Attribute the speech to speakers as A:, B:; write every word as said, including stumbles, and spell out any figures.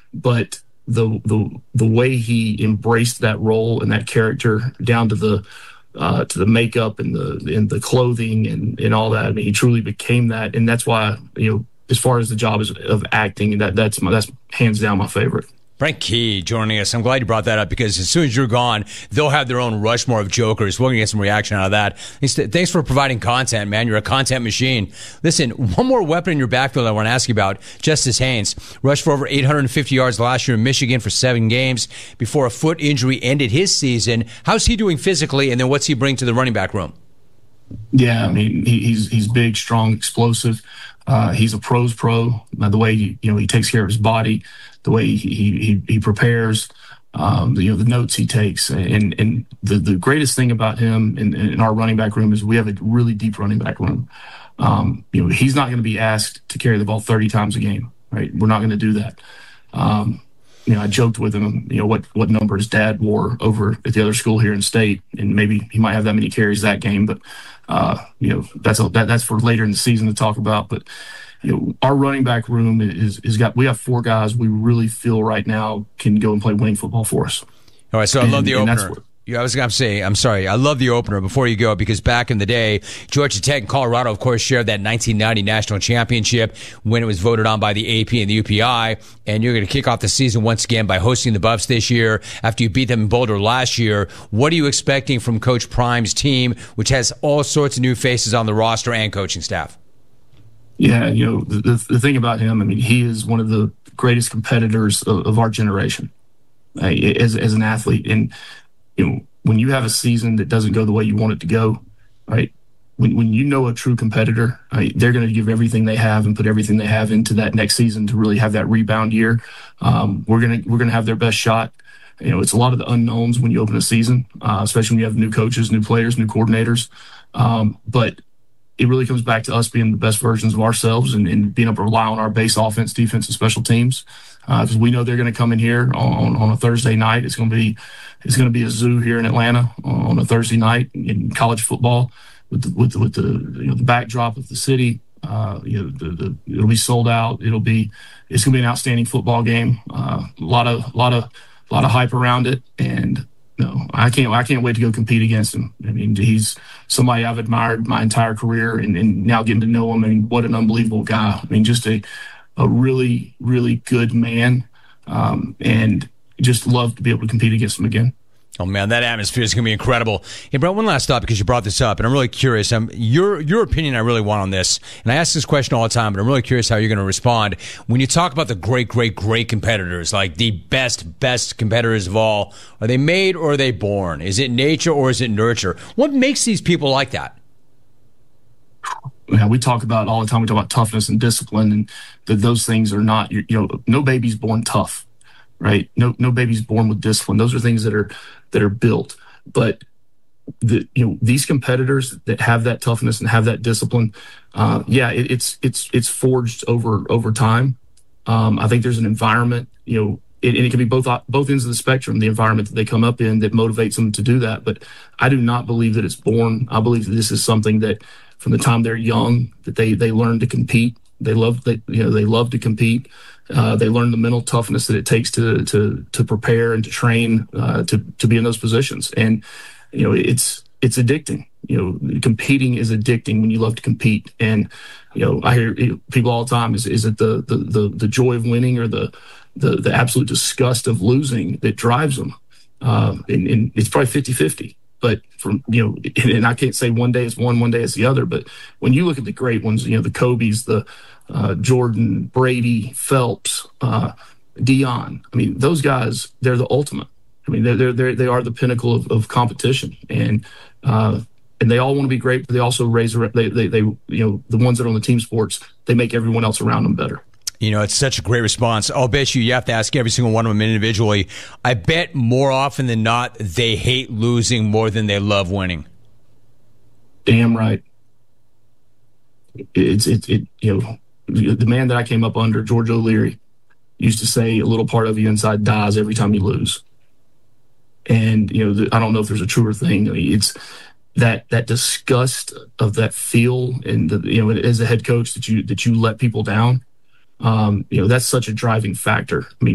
A: but the the the way he embraced that role and that character down to the uh, to the makeup and the and the clothing and, and all that. I mean, he truly became that, and that's why, you know, as far as the job is, of acting, that that's my, that's hands down my favorite.
B: Frank Key joining us. I'm glad you brought that up because as soon as you're gone, they'll have their own Rushmore of Jokers. We're going to get some reaction out of that. Thanks for providing content, man. You're a content machine. Listen, one more weapon in your backfield I want to ask you about. Justice Haynes rushed for over eight hundred fifty yards last year in Michigan for seven games before a foot injury ended his season. How's he doing physically, and then what's he bring to the running back room?
A: Yeah, I mean, he, he's he's big, strong, explosive. Uh, he's a pro's pro. Uh, the way he, you know he takes care of his body, the way he he he prepares, um, the, you know the notes he takes, and and the, the greatest thing about him in, in our running back room is we have a really deep running back room. Um, you know he's not going to be asked to carry the ball thirty times a game, right? We're not going to do that. Um, you know, I joked with him, you know, what what number his dad wore over at the other school here in state, and maybe he might have that many carries that game, but. Uh, you know, that's a, that, that's for later in the season to talk about. But, you know, our running back room is, is got, we have four guys we really feel right now can go and play winning football for us.
B: All right. So and, I love the opener. Yeah, I was going to say, I'm sorry. I love the opener before you go because back in the day, Georgia Tech and Colorado, of course, shared that nineteen ninety national championship when it was voted on by the A P and the U P I. And you're going to kick off the season once again by hosting the Buffs this year after you beat them in Boulder last year. What are you expecting from Coach Prime's team, which has all sorts of new faces on the roster and coaching staff?
A: Yeah, you know, the, the thing about him, I mean, he is one of the greatest competitors of, of our generation uh, as, as an athlete. And, you know, when you have a season that doesn't go the way you want it to go, right? When when you know a true competitor, right, they're going to give everything they have and put everything they have into that next season to really have that rebound year. Um, we're gonna we're gonna have their best shot. You know, it's a lot of the unknowns when you open a season, uh, especially when you have new coaches, new players, new coordinators. Um, but it really comes back to us being the best versions of ourselves and, and being able to rely on our base offense, defense, and special teams. Because uh, we know they're going to come in here on, on a Thursday night. It's going to be it's going to be a zoo here in Atlanta on a Thursday night in college football with the, with the, with the you know the backdrop of the city. Uh, you know, the, the, it'll be sold out. It'll be it's going to be an outstanding football game. Uh, a lot of lot of lot of hype around it, and no, I can't I can't wait to go compete against him. I mean, he's somebody I've admired my entire career, and, and now getting to know him. I mean, what an unbelievable guy. I mean, just a a really, really good man, um, and just love to be able to compete against him again.
B: Oh, man, that atmosphere is going to be incredible. Hey, Brent, one last thought because you brought this up, and I'm really curious. Um, your your opinion I really want on this, and I ask this question all the time, but I'm really curious how you're going to respond. When you talk about the great, great, great competitors, like the best, best competitors of all, are they made or are they born? Is it nature or is it nurture? What makes these people like that?
A: Yeah, we talk about all the time. We talk about toughness and discipline, and that those things are not. You know, no baby's born tough, right? No, no baby's born with discipline. Those are things that are that are built. But the you know these competitors that have that toughness and have that discipline, uh, yeah, it, it's it's it's forged over over time. Um, I think there's an environment, you know, it, and it can be both both ends of the spectrum. The environment that they come up in that motivates them to do that. But I do not believe that it's born. I believe that this is something that, from the time they're young, that they they learn to compete. They love they you know they love to compete. Uh, they learn the mental toughness that it takes to to to prepare and to train uh, to to be in those positions. And you know it's it's addicting. You know, competing is addicting when you love to compete. And you know, I hear people all the time: is is it the the the, the joy of winning or the, the the absolute disgust of losing that drives them? Uh, and, and it's probably fifty-fifty. But from, you know, and I can't say one day it's one, one day it's the other. But when you look at the great ones, you know, the Kobe's, the uh, Jordan, Brady, Phelps, uh, Dion. I mean, those guys, they're the ultimate. I mean, they're, they're, they're they are the pinnacle of, of competition. And, uh, and they all want to be great, but they also raise, they, they, they, you know, the ones that are on the team sports, they make everyone else around them better.
B: You know, it's such a great response. I'll bet you you have to ask every single one of them individually. I bet more often than not, they hate losing more than they love winning.
A: Damn right. It's, it, it, you know, the man that I came up under, George O'Leary, used to say a little part of you inside dies every time you lose. And, you know, I don't know if there's a truer thing. I mean, it's that, that disgust of that feel and, the, you know, as a head coach that you, that you let people down. Um, you know, that's such a driving factor. I mean,